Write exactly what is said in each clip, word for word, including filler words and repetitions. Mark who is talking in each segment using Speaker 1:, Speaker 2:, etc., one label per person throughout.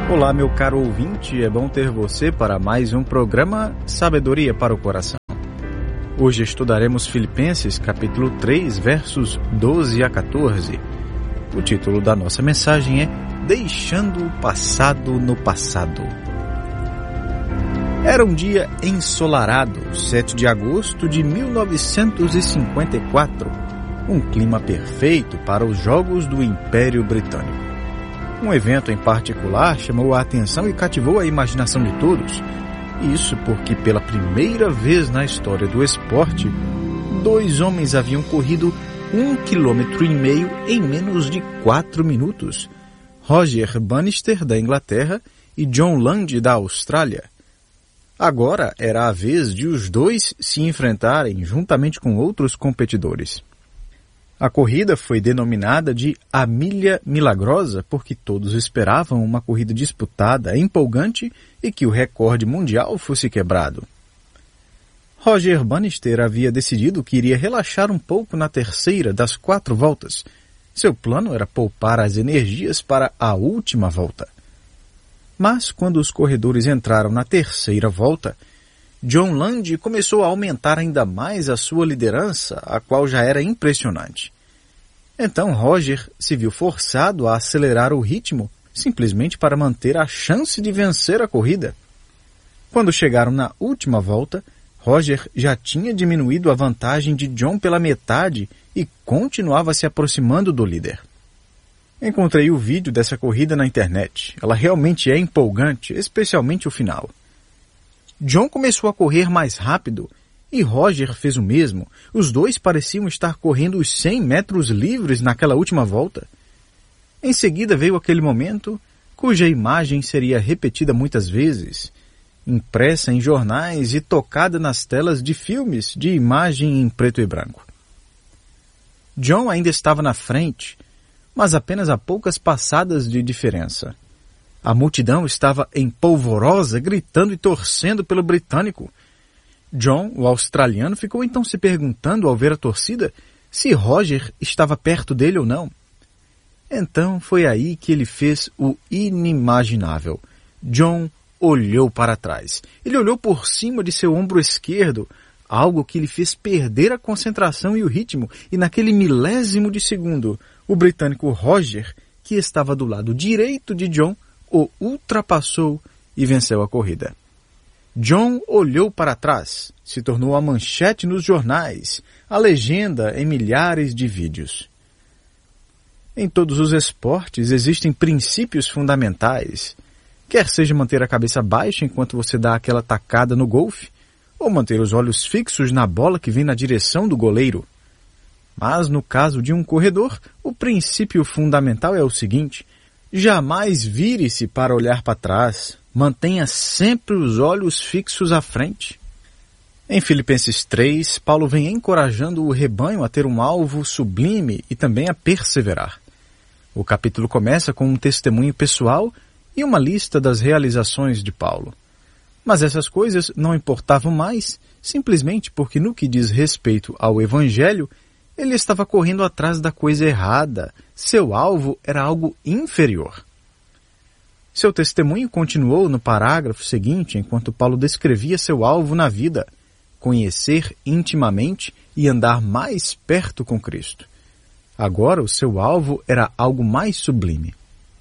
Speaker 1: Olá, meu caro ouvinte, é bom ter você para mais um programa Sabedoria para o Coração. Hoje estudaremos Filipenses capítulo três, versos doze a quatorze. O título da nossa mensagem é Deixando o Passado no Passado. Era um dia ensolarado, sete de agosto de mil novecentos e cinquenta e quatro, um clima perfeito para os Jogos do Império Britânico. Um evento em particular chamou a atenção e cativou a imaginação de todos. Isso porque, pela primeira vez na história do esporte, dois homens haviam corrido um quilômetro e meio em menos de quatro minutos. Roger Bannister, da Inglaterra, e John Land, da Austrália. Agora era a vez de os dois se enfrentarem juntamente com outros competidores. A corrida foi denominada de A Milha Milagrosa porque todos esperavam uma corrida disputada, empolgante e que o recorde mundial fosse quebrado. Roger Bannister havia decidido que iria relaxar um pouco na terceira das quatro voltas. Seu plano era poupar as energias para a última volta. Mas quando os corredores entraram na terceira volta, John Land começou a aumentar ainda mais a sua liderança, a qual já era impressionante. Então Roger se viu forçado a acelerar o ritmo, simplesmente para manter a chance de vencer a corrida. Quando chegaram na última volta, Roger já tinha diminuído a vantagem de John pela metade e continuava se aproximando do líder. Encontrei o vídeo dessa corrida na internet. Ela realmente é empolgante, especialmente o final. John começou a correr mais rápido e Roger fez o mesmo. Os dois pareciam estar correndo os cem metros livres naquela última volta. Em seguida veio aquele momento cuja imagem seria repetida muitas vezes, impressa em jornais e tocada nas telas de filmes de imagem em preto e branco. John ainda estava na frente, mas apenas a poucas passadas de diferença. A multidão estava em polvorosa, gritando e torcendo pelo britânico. John, o australiano, ficou então se perguntando ao ver a torcida se Roger estava perto dele ou não. Então foi aí que ele fez o inimaginável. John olhou para trás. Ele olhou por cima de seu ombro esquerdo, algo que lhe fez perder a concentração e o ritmo, e naquele milésimo de segundo, o britânico Roger, que estava do lado direito de John, o ultrapassou e venceu a corrida. John olhou para trás, se tornou a manchete nos jornais, a legenda em milhares de vídeos. Em todos os esportes existem princípios fundamentais, quer seja manter a cabeça baixa enquanto você dá aquela tacada no golfe, ou manter os olhos fixos na bola que vem na direção do goleiro. Mas no caso de um corredor, o princípio fundamental é o seguinte: jamais vire-se para olhar para trás, mantenha sempre os olhos fixos à frente. Em Filipenses três, Paulo vem encorajando o rebanho a ter um alvo sublime e também a perseverar. O capítulo começa com um testemunho pessoal e uma lista das realizações de Paulo. Mas essas coisas não importavam mais, simplesmente porque no que diz respeito ao Evangelho, ele estava correndo atrás da coisa errada. Seu alvo era algo inferior. Seu testemunho continuou no parágrafo seguinte, enquanto Paulo descrevia seu alvo na vida: conhecer intimamente e andar mais perto com Cristo. Agora o seu alvo era algo mais sublime.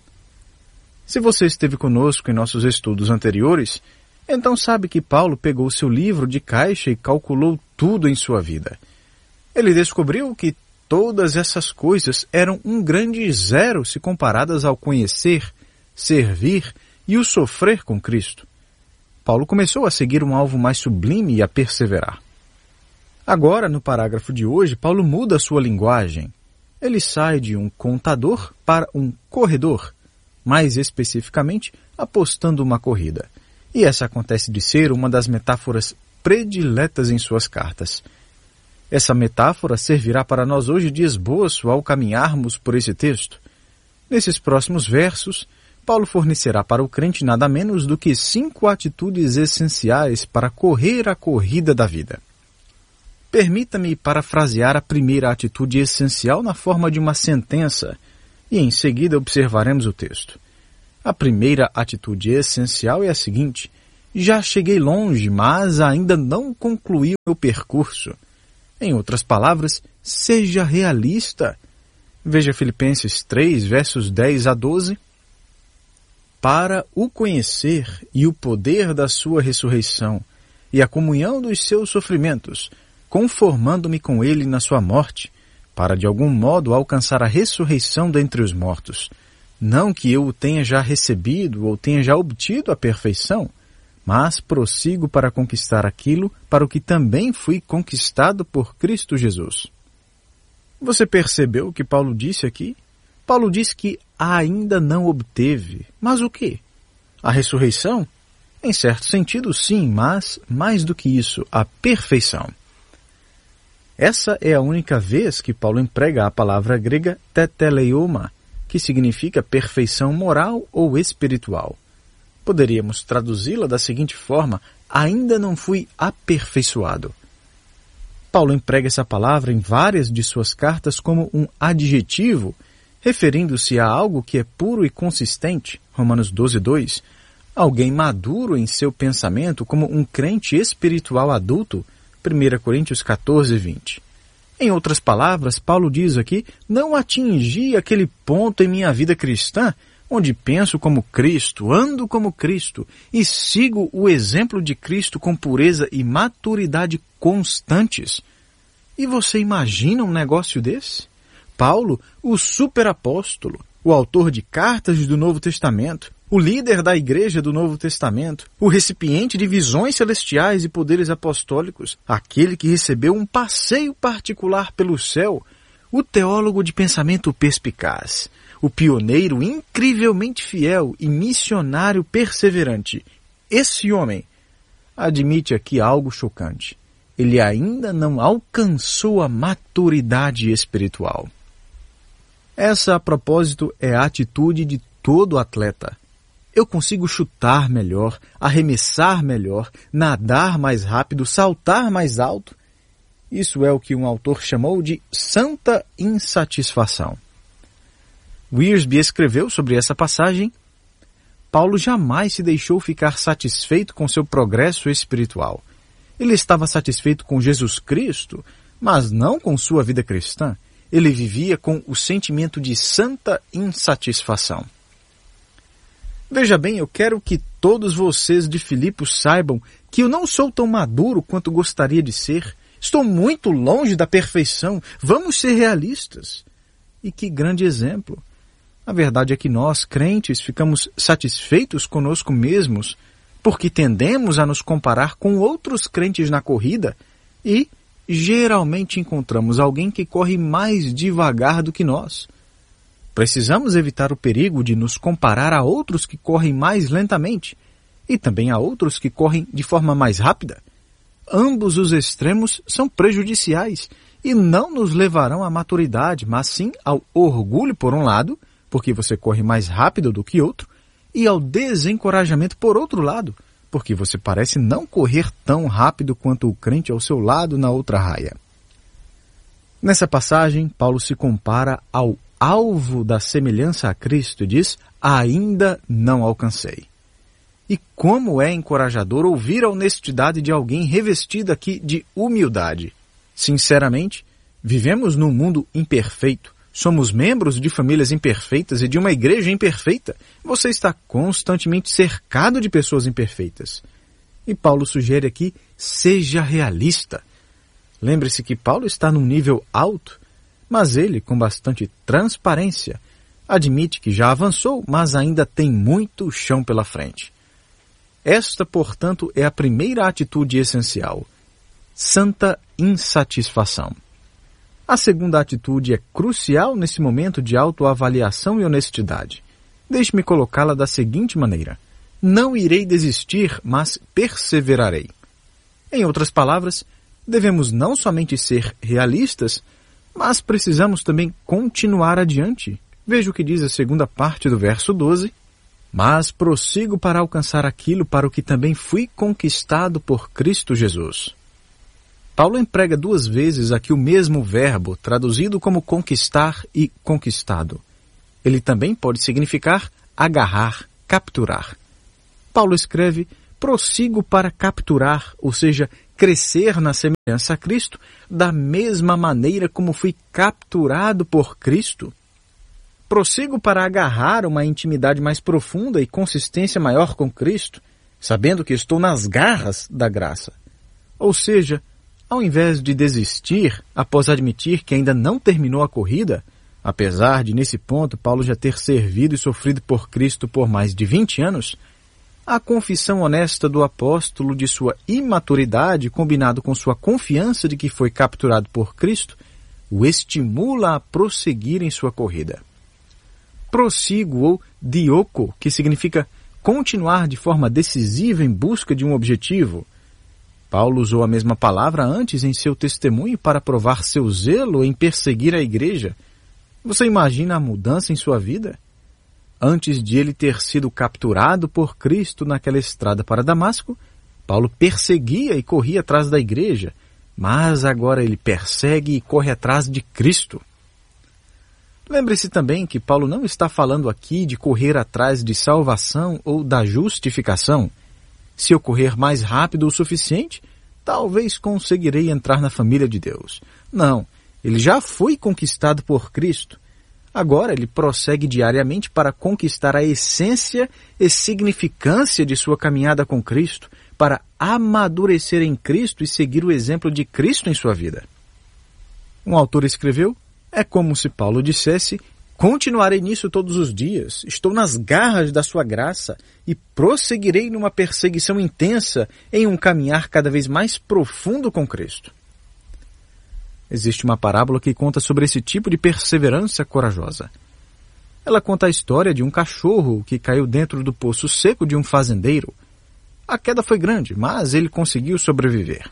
Speaker 1: Se você esteve conosco em nossos estudos anteriores, então sabe que Paulo pegou seu livro de caixa e calculou tudo em sua vida. Ele descobriu que todas essas coisas eram um grande zero se comparadas ao conhecer, servir e o sofrer com Cristo. Paulo começou a seguir um alvo mais sublime e a perseverar. Agora, no parágrafo de hoje, Paulo muda sua linguagem. Ele sai de um contador para um corredor, mais especificamente, apostando uma corrida. E essa acontece de ser uma das metáforas prediletas em suas cartas. Essa metáfora servirá para nós hoje de esboço ao caminharmos por esse texto. Nesses próximos versos, Paulo fornecerá para o crente nada menos do que cinco atitudes essenciais para correr a corrida da vida. Permita-me parafrasear a primeira atitude essencial na forma de uma sentença, e em seguida observaremos o texto. A primeira atitude essencial é a seguinte: já cheguei longe, mas ainda não concluí o meu percurso. Em outras palavras, seja realista. Veja Filipenses três, versos dez a doze. Para o conhecer e o poder da sua ressurreição e a comunhão dos seus sofrimentos, conformando-me com ele na sua morte, para de algum modo alcançar a ressurreição dentre os mortos. Não que eu o tenha já recebido ou tenha já obtido a perfeição, mas prossigo para conquistar aquilo para o que também fui conquistado por Cristo Jesus. Você percebeu o que Paulo disse aqui? Paulo disse que ainda não obteve. Mas o quê? A ressurreição? Em certo sentido, sim, mas mais do que isso, a perfeição. Essa é a única vez que Paulo emprega a palavra grega teteleioma, que significa perfeição moral ou espiritual. Poderíamos traduzi-la da seguinte forma: ainda não fui aperfeiçoado. Paulo emprega essa palavra em várias de suas cartas como um adjetivo, referindo-se a algo que é puro e consistente, Romanos doze, dois, alguém maduro em seu pensamento como um crente espiritual adulto, primeira Coríntios quatorze, vinte. Em outras palavras, Paulo diz aqui: não atingi aquele ponto em minha vida cristã onde penso como Cristo, ando como Cristo e sigo o exemplo de Cristo com pureza e maturidade constantes. E você imagina um negócio desse? Paulo, o superapóstolo, o autor de cartas do Novo Testamento, o líder da igreja do Novo Testamento, o recipiente de visões celestiais e poderes apostólicos, aquele que recebeu um passeio particular pelo céu, o teólogo de pensamento perspicaz, o pioneiro incrivelmente fiel e missionário perseverante. Esse homem admite aqui algo chocante. Ele ainda não alcançou a maturidade espiritual. Essa, a propósito, é a atitude de todo atleta. Eu consigo chutar melhor, arremessar melhor, nadar mais rápido, saltar mais alto. Isso é o que um autor chamou de santa insatisfação. Wiersbe escreveu sobre essa passagem: Paulo jamais se deixou ficar satisfeito com seu progresso espiritual. Ele estava satisfeito com Jesus Cristo, mas não com sua vida cristã. Ele vivia com o sentimento de santa insatisfação. Veja bem, eu quero que todos vocês de Filipos saibam que eu não sou tão maduro quanto gostaria de ser. Estou muito longe da perfeição. Vamos ser realistas. E que grande exemplo! A verdade é que nós, crentes, ficamos satisfeitos conosco mesmos porque tendemos a nos comparar com outros crentes na corrida e geralmente encontramos alguém que corre mais devagar do que nós. Precisamos evitar o perigo de nos comparar a outros que correm mais lentamente e também a outros que correm de forma mais rápida. Ambos os extremos são prejudiciais e não nos levarão à maturidade, mas sim ao orgulho por um lado, porque você corre mais rápido do que outro, e ao desencorajamento por outro lado, porque você parece não correr tão rápido quanto o crente ao seu lado na outra raia. Nessa passagem, Paulo se compara ao alvo da semelhança a Cristo e diz: ainda não alcancei. E como é encorajador ouvir a honestidade de alguém revestida aqui de humildade. Sinceramente, vivemos num mundo imperfeito. Somos membros de famílias imperfeitas e de uma igreja imperfeita. Você está constantemente cercado de pessoas imperfeitas. E Paulo sugere aqui: seja realista. Lembre-se que Paulo está num nível alto, mas ele, com bastante transparência, admite que já avançou, mas ainda tem muito chão pela frente. Esta, portanto, é a primeira atitude essencial: santa insatisfação. A segunda atitude é crucial nesse momento de autoavaliação e honestidade. Deixe-me colocá-la da seguinte maneira: não irei desistir, mas perseverarei. Em outras palavras, devemos não somente ser realistas, mas precisamos também continuar adiante. Veja o que diz a segunda parte do verso doze. Mas prossigo para alcançar aquilo para o que também fui conquistado por Cristo Jesus. Paulo emprega duas vezes aqui o mesmo verbo, traduzido como conquistar e conquistado. Ele também pode significar agarrar, capturar. Paulo escreve: prossigo para capturar, ou seja, crescer na semelhança a Cristo, da mesma maneira como fui capturado por Cristo. Prossigo para agarrar uma intimidade mais profunda e consistência maior com Cristo, sabendo que estou nas garras da graça. Ou seja, ao invés de desistir após admitir que ainda não terminou a corrida, apesar de nesse ponto Paulo já ter servido e sofrido por Cristo por mais de vinte anos, a confissão honesta do apóstolo de sua imaturidade, combinado com sua confiança de que foi capturado por Cristo, o estimula a prosseguir em sua corrida. Prossigo, ou dioko, que significa continuar de forma decisiva em busca de um objetivo. Paulo usou a mesma palavra antes em seu testemunho para provar seu zelo em perseguir a igreja. Você imagina a mudança em sua vida? Antes de ele ter sido capturado por Cristo naquela estrada para Damasco, Paulo perseguia e corria atrás da igreja, mas agora ele persegue e corre atrás de Cristo. Lembre-se também que Paulo não está falando aqui de correr atrás de salvação ou da justificação. Se eu correr mais rápido o suficiente, talvez conseguirei entrar na família de Deus. Não, ele já foi conquistado por Cristo. Agora ele prossegue diariamente para conquistar a essência e significância de sua caminhada com Cristo, para amadurecer em Cristo e seguir o exemplo de Cristo em sua vida. Um autor escreveu: é como se Paulo dissesse: continuarei nisso todos os dias, estou nas garras da sua graça e prosseguirei numa perseguição intensa em um caminhar cada vez mais profundo com Cristo. Existe uma parábola que conta sobre esse tipo de perseverança corajosa. Ela conta a história de um cachorro que caiu dentro do poço seco de um fazendeiro. A queda foi grande, mas ele conseguiu sobreviver.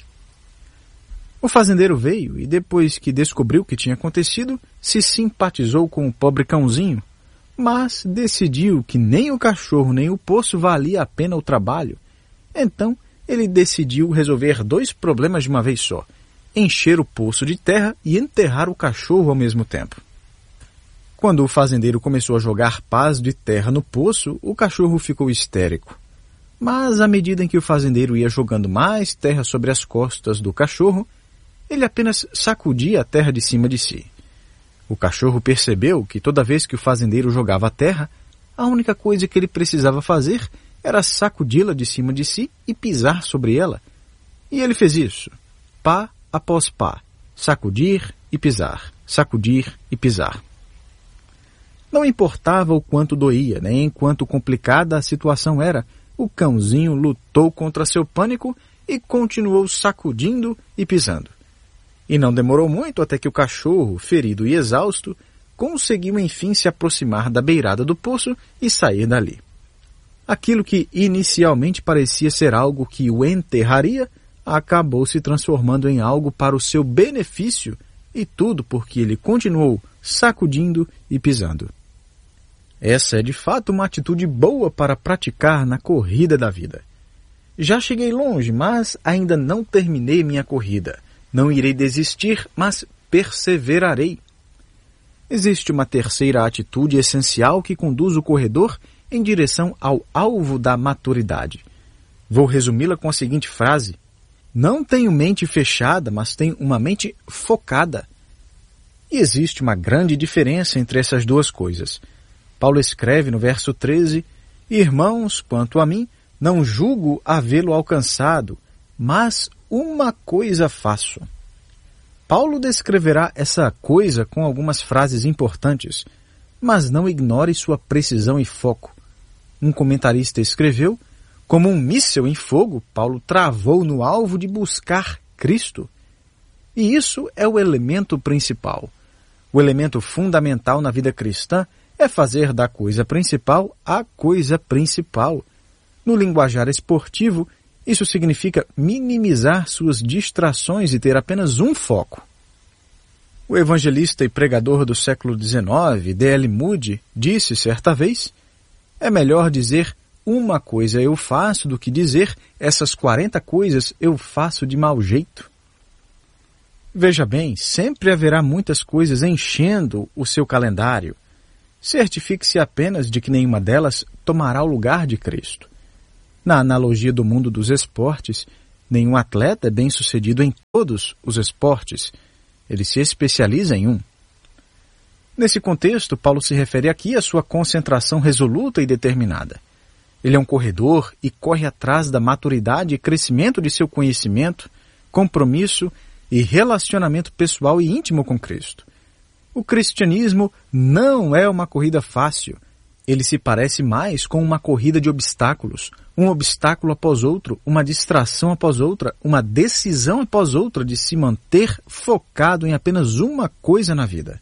Speaker 1: O fazendeiro veio e, depois que descobriu o que tinha acontecido, se simpatizou com o pobre cãozinho, mas decidiu que nem o cachorro nem o poço valia a pena o trabalho. Então, ele decidiu resolver dois problemas de uma vez só: encher o poço de terra e enterrar o cachorro ao mesmo tempo. Quando o fazendeiro começou a jogar pás de terra no poço, o cachorro ficou histérico. Mas, à medida em que o fazendeiro ia jogando mais terra sobre as costas do cachorro, ele apenas sacudia a terra de cima de si. O cachorro percebeu que toda vez que o fazendeiro jogava a terra, a única coisa que ele precisava fazer era sacudi-la de cima de si e pisar sobre ela. E ele fez isso, pá após pá, sacudir e pisar, sacudir e pisar. Não importava o quanto doía, nem quanto complicada a situação era, o cãozinho lutou contra seu pânico e continuou sacudindo e pisando. E não demorou muito até que o cachorro, ferido e exausto, conseguiu enfim se aproximar da beirada do poço e sair dali. Aquilo que inicialmente parecia ser algo que o enterraria, acabou se transformando em algo para o seu benefício, e tudo porque ele continuou sacudindo e pisando. Essa é de fato uma atitude boa para praticar na corrida da vida. Já cheguei longe, mas ainda não terminei minha corrida. Não irei desistir, mas perseverarei. Existe uma terceira atitude essencial que conduz o corredor em direção ao alvo da maturidade. Vou resumi-la com a seguinte frase: não tenho mente fechada, mas tenho uma mente focada. E existe uma grande diferença entre essas duas coisas. Paulo escreve no verso treze: irmãos, quanto a mim, não julgo havê-lo alcançado, mas uma coisa faço. Paulo descreverá essa coisa com algumas frases importantes, mas não ignore sua precisão e foco. Um comentarista escreveu: como um míssil em fogo, Paulo travou no alvo de buscar Cristo. E isso é o elemento principal. O elemento fundamental na vida cristã é fazer da coisa principal a coisa principal. No linguajar esportivo, isso significa minimizar suas distrações e ter apenas um foco. O evangelista e pregador do século dezenove, D L Moody, disse certa vez: é melhor dizer uma coisa eu faço do que dizer essas quarenta coisas eu faço de mau jeito. Veja bem, sempre haverá muitas coisas enchendo o seu calendário. certifique-se apenas de que nenhuma delas tomará o lugar de Cristo. Na analogia do mundo dos esportes, nenhum atleta é bem-sucedido em todos os esportes. Ele se especializa em um. Nesse contexto, Paulo se refere aqui à sua concentração resoluta e determinada. Ele é um corredor e corre atrás da maturidade e crescimento de seu conhecimento, compromisso e relacionamento pessoal e íntimo com Cristo. O cristianismo não é uma corrida fácil. Ele se parece mais com uma corrida de obstáculos, um obstáculo após outro, uma distração após outra, uma decisão após outra de se manter focado em apenas uma coisa na vida.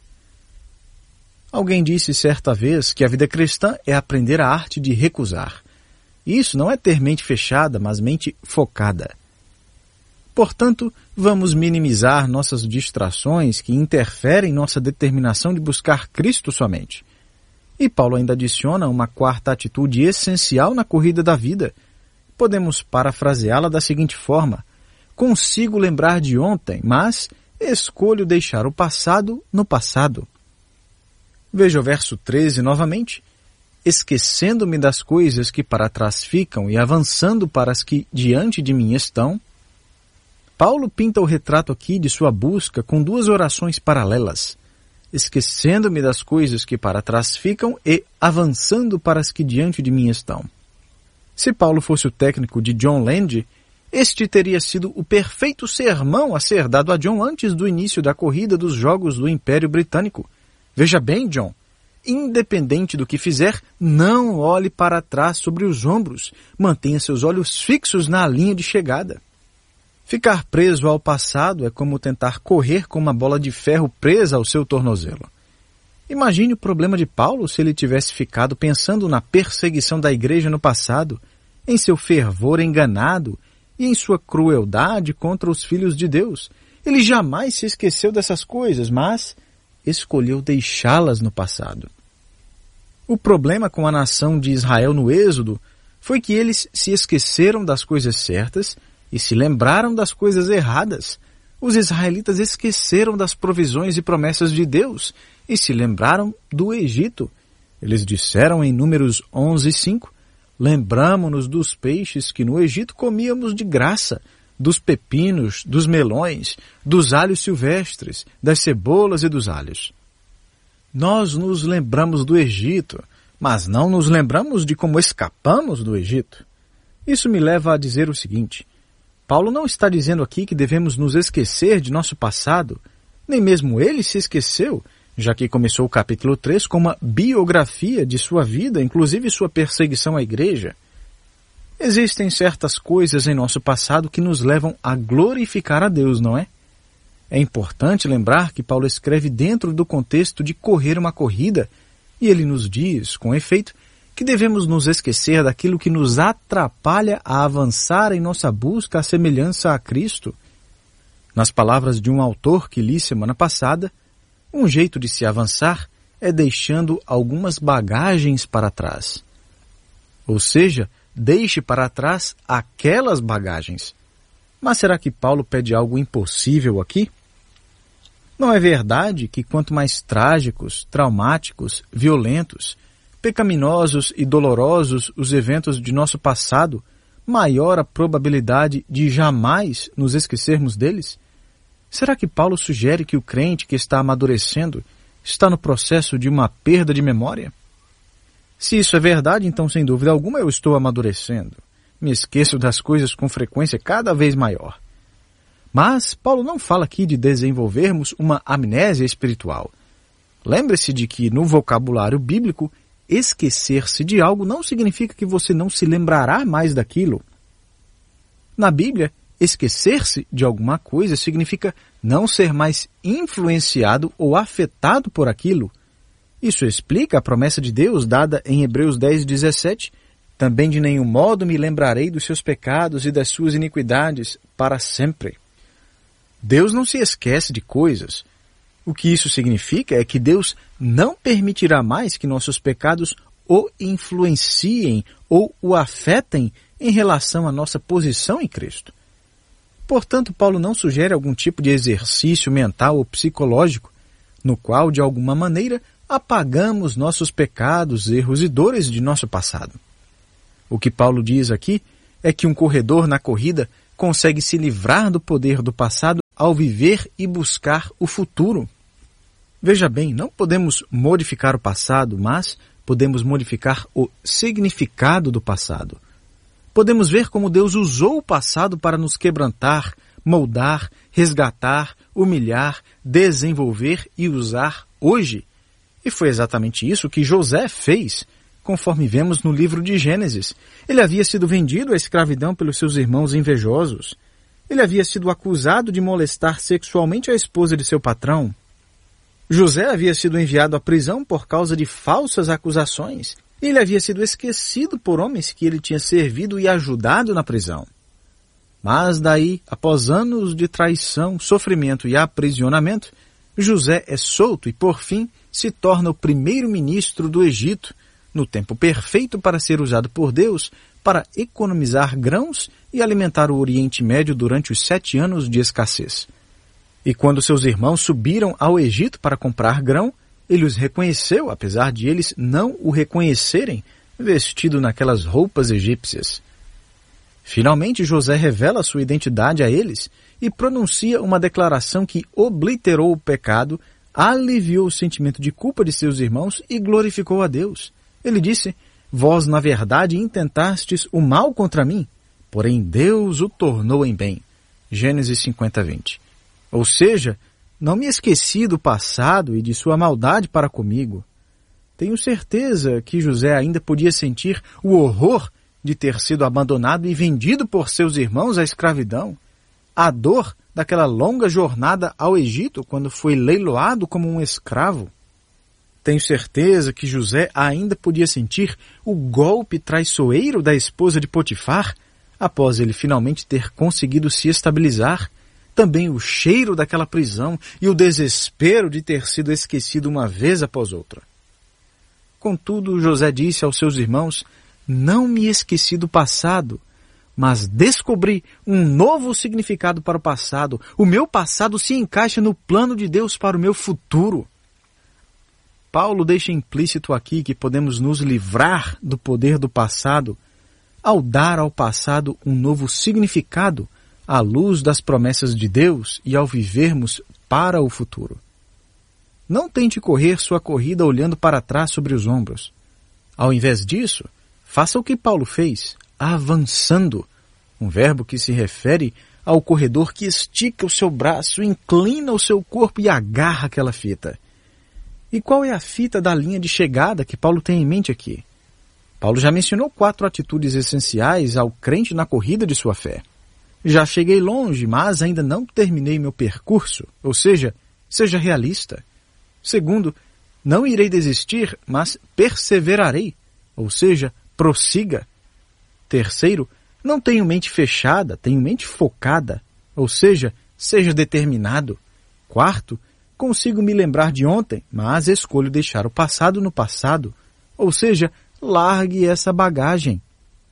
Speaker 1: Alguém disse certa vez que a vida cristã é aprender a arte de recusar. Isso não é ter mente fechada, mas mente focada. Portanto, vamos minimizar nossas distrações que interferem em nossa determinação de buscar Cristo somente. E Paulo ainda adiciona uma quarta atitude essencial na corrida da vida. Podemos parafraseá-la da seguinte forma: consigo lembrar de ontem, mas escolho deixar o passado no passado. Veja o verso treze novamente. Esquecendo-me das coisas que para trás ficam e avançando para as que diante de mim estão. Paulo pinta o retrato aqui de sua busca com duas orações paralelas. Esquecendo-me das coisas que para trás ficam e avançando para as que diante de mim estão. Se Paulo fosse o técnico de John Land, este teria sido o perfeito sermão a ser dado a John antes do início da corrida dos Jogos do Império Britânico. Veja bem, John, independente do que fizer, não olhe para trás sobre os ombros, mantenha seus olhos fixos na linha de chegada. Ficar preso ao passado é como tentar correr com uma bola de ferro presa ao seu tornozelo. Imagine o problema de Paulo se ele tivesse ficado pensando na perseguição da igreja no passado, em seu fervor enganado e em sua crueldade contra os filhos de Deus. Ele jamais se esqueceu dessas coisas, mas escolheu deixá-las no passado. O problema com a nação de Israel no Êxodo foi que eles se esqueceram das coisas certas e se lembraram das coisas erradas. Os israelitas esqueceram das provisões e promessas de Deus e se lembraram do Egito. Eles disseram em Números onze, cinco, lembramo-nos dos peixes que no Egito comíamos de graça, dos pepinos, dos melões, dos alhos silvestres, das cebolas e dos alhos. Nós nos lembramos do Egito, mas não nos lembramos de como escapamos do Egito. Isso me leva a dizer o seguinte: Paulo não está dizendo aqui que devemos nos esquecer de nosso passado, nem mesmo ele se esqueceu, já que começou o capítulo três com uma biografia de sua vida, inclusive sua perseguição à igreja. Existem certas coisas em nosso passado que nos levam a glorificar a Deus, não é? É importante lembrar que Paulo escreve dentro do contexto de correr uma corrida, e ele nos diz, com efeito, que devemos nos esquecer daquilo que nos atrapalha a avançar em nossa busca à semelhança a Cristo. Nas palavras de um autor que li semana passada, um jeito de se avançar é deixando algumas bagagens para trás. Ou seja, deixe para trás aquelas bagagens. Mas será que Paulo pede algo impossível aqui? Não é verdade que quanto mais trágicos, traumáticos, violentos, pecaminosos e dolorosos os eventos de nosso passado, maior a probabilidade de jamais nos esquecermos deles? Será que Paulo sugere que o crente que está amadurecendo está no processo de uma perda de memória? Se isso é verdade, então sem dúvida alguma eu estou amadurecendo. Me esqueço das coisas com frequência cada vez maior. Mas Paulo não fala aqui de desenvolvermos uma amnésia espiritual. Lembre-se de que no vocabulário bíblico, esquecer-se de algo não significa que você não se lembrará mais daquilo. Na Bíblia, esquecer-se de alguma coisa significa não ser mais influenciado ou afetado por aquilo. Isso explica a promessa de Deus dada em Hebreus dez, dezessete. Também de nenhum modo me lembrarei dos seus pecados e das suas iniquidades para sempre. Deus não se esquece de coisas. O que isso significa é que Deus não permitirá mais que nossos pecados o influenciem ou o afetem em relação à nossa posição em Cristo. Portanto, Paulo não sugere algum tipo de exercício mental ou psicológico, no qual, de alguma maneira, apagamos nossos pecados, erros e dores de nosso passado. O que Paulo diz aqui é que um corredor na corrida consegue se livrar do poder do passado ao viver e buscar o futuro. Veja bem, não podemos modificar o passado, mas podemos modificar o significado do passado. Podemos ver como Deus usou o passado para nos quebrantar, moldar, resgatar, humilhar, desenvolver e usar hoje. E foi exatamente isso que José fez, conforme vemos no livro de Gênesis. Ele havia sido vendido à escravidão pelos seus irmãos invejosos. Ele havia sido acusado de molestar sexualmente a esposa de seu patrão. José havia sido enviado à prisão por causa de falsas acusações. Ele havia sido esquecido por homens que ele tinha servido e ajudado na prisão. Mas daí, após anos de traição, sofrimento e aprisionamento, José é solto e, por fim, se torna o primeiro-ministro do Egito, no tempo perfeito para ser usado por Deus para economizar grãos e alimentar o Oriente Médio durante os sete anos de escassez. E quando seus irmãos subiram ao Egito para comprar grão, ele os reconheceu, apesar de eles não o reconhecerem, vestido naquelas roupas egípcias. Finalmente, José revela sua identidade a eles e pronuncia uma declaração que obliterou o pecado, aliviou o sentimento de culpa de seus irmãos e glorificou a Deus. Ele disse: vós, na verdade, intentastes o mal contra mim, porém Deus o tornou em bem. Gênesis cinquenta, vinte. Ou seja, não me esqueci do passado e de sua maldade para comigo. Tenho certeza que José ainda podia sentir o horror de ter sido abandonado e vendido por seus irmãos à escravidão, a dor daquela longa jornada ao Egito quando foi leiloado como um escravo. Tenho certeza que José ainda podia sentir o golpe traiçoeiro da esposa de Potifar, após ele finalmente ter conseguido se estabilizar, também o cheiro daquela prisão e o desespero de ter sido esquecido uma vez após outra. Contudo, José disse aos seus irmãos: não me esqueci do passado, mas descobri um novo significado para o passado. O meu passado se encaixa no plano de Deus para o meu futuro. Paulo deixa implícito aqui que podemos nos livrar do poder do passado ao dar ao passado um novo significado à luz das promessas de Deus e ao vivermos para o futuro. Não tente correr sua corrida olhando para trás sobre os ombros. Ao invés disso, faça o que Paulo fez, avançando, um verbo que se refere ao corredor que estica o seu braço, inclina o seu corpo e agarra aquela fita. E qual é a fita da linha de chegada que Paulo tem em mente aqui? Paulo já mencionou quatro atitudes essenciais ao crente na corrida de sua fé. Já cheguei longe, mas ainda não terminei meu percurso, ou seja, seja realista. Segundo, não irei desistir, mas perseverarei, ou seja, prossiga. Terceiro, não tenho mente fechada, tenho mente focada, ou seja, seja determinado. Quarto, consigo me lembrar de ontem, mas escolho deixar o passado no passado, ou seja, largue essa bagagem.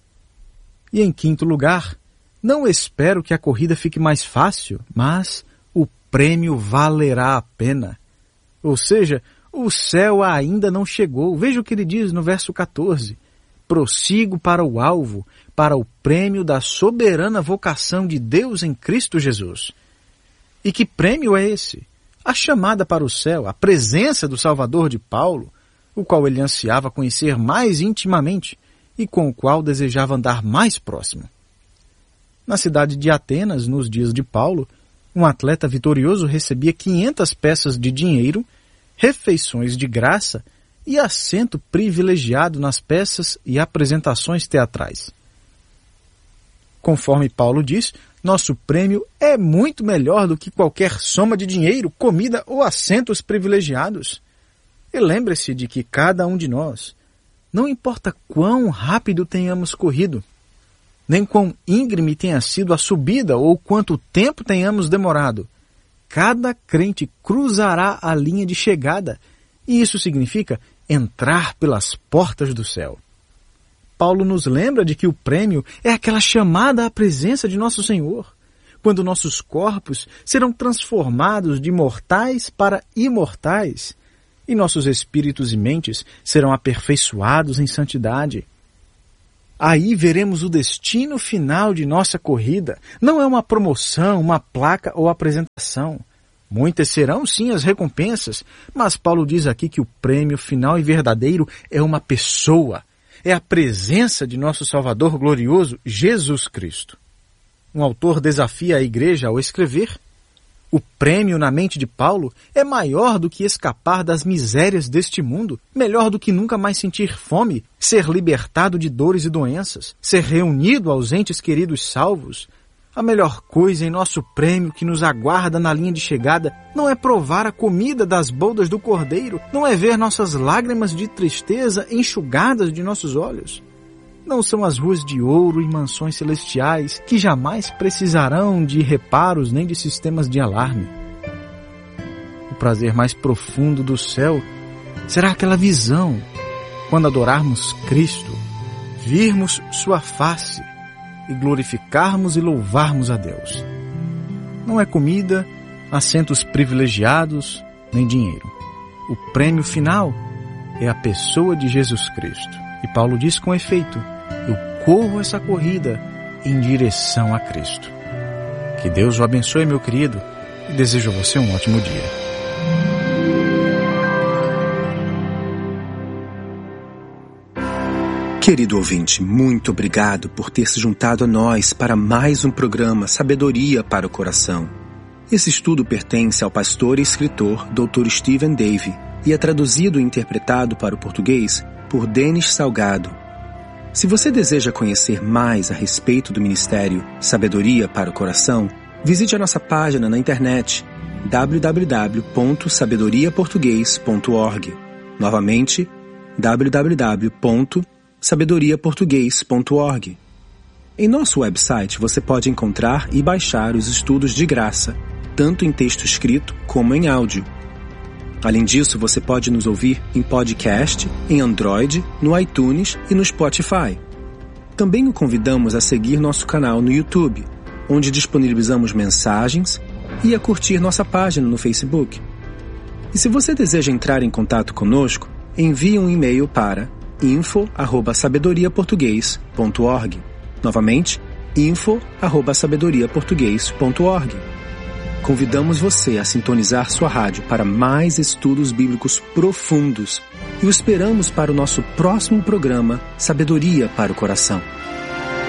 Speaker 1: E em quinto lugar, não espero que a corrida fique mais fácil, mas o prêmio valerá a pena. Ou seja, o céu ainda não chegou. Veja o que ele diz no verso quatorze. Prossigo para o alvo, para o prêmio da soberana vocação de Deus em Cristo Jesus. E que prêmio é esse? A chamada para o céu, a presença do Salvador de Paulo, o qual ele ansiava conhecer mais intimamente e com o qual desejava andar mais próximo. Na cidade de Atenas, nos dias de Paulo, um atleta vitorioso recebia quinhentas peças de dinheiro, refeições de graça e assento privilegiado nas peças e apresentações teatrais. Conforme Paulo diz, nosso prêmio é muito melhor do que qualquer soma de dinheiro, comida ou assentos privilegiados. E lembre-se de que cada um de nós, não importa quão rápido tenhamos corrido, nem quão íngreme tenha sido a subida ou quanto tempo tenhamos demorado, cada crente cruzará a linha de chegada, e isso significa entrar pelas portas do céu. Paulo nos lembra de que o prêmio é aquela chamada à presença de nosso Senhor, quando nossos corpos serão transformados de mortais para imortais, e nossos espíritos e mentes serão aperfeiçoados em santidade. Aí veremos o destino final de nossa corrida. Não é uma promoção, uma placa ou apresentação. Muitas serão, sim, as recompensas, mas Paulo diz aqui que o prêmio final e verdadeiro é uma pessoa. É a presença de nosso Salvador glorioso, Jesus Cristo. Um autor desafia a igreja ao escrever: o prêmio na mente de Paulo é maior do que escapar das misérias deste mundo, melhor do que nunca mais sentir fome, ser libertado de dores e doenças, ser reunido aos entes queridos salvos. A melhor coisa em nosso prêmio que nos aguarda na linha de chegada não é provar a comida das boldas do Cordeiro, não é ver nossas lágrimas de tristeza enxugadas de nossos olhos. Não são as ruas de ouro e mansões celestiais que jamais precisarão de reparos nem de sistemas de alarme. O prazer mais profundo do céu será aquela visão, quando adorarmos Cristo, virmos sua face e glorificarmos e louvarmos a Deus. Não é comida, assentos privilegiados, nem dinheiro. O prêmio final é a pessoa de Jesus Cristo. E Paulo diz com efeito: eu corro essa corrida em direção a Cristo. Que Deus o abençoe, meu querido, e desejo a você um ótimo dia.
Speaker 2: Querido ouvinte, muito obrigado por ter se juntado a nós para mais um programa Sabedoria para o Coração. Esse estudo pertence ao pastor e escritor doutor Stephen Davey e é traduzido e interpretado para o português por Denis Salgado. Se você deseja conhecer mais a respeito do ministério Sabedoria para o Coração, visite a nossa página na internet w w w ponto sabedoria português ponto org. Novamente, w w w ponto sabedoria português ponto org. Em nosso website você pode encontrar e baixar os estudos de graça, tanto em texto escrito como em áudio. Além disso, você pode nos ouvir em podcast, em Android, no iTunes e no Spotify. Também o convidamos a seguir nosso canal no YouTube, onde disponibilizamos mensagens, e a curtir nossa página no Facebook. E se você deseja entrar em contato conosco, envie um e-mail para info arroba sabedoria português ponto org. Novamente, info arroba sabedoria português ponto org. Convidamos você a sintonizar sua rádio para mais estudos bíblicos profundos e o esperamos para o nosso próximo programa Sabedoria para o Coração.